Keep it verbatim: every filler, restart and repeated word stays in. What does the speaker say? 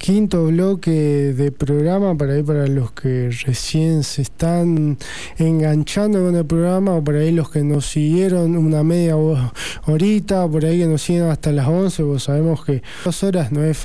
quinto bloque de programa, para ahí para los que recién se están enganchando con el programa, o por ahí los que nos siguieron una media horita, por ahí que nos siguen hasta las once, pues sabemos que dos horas no es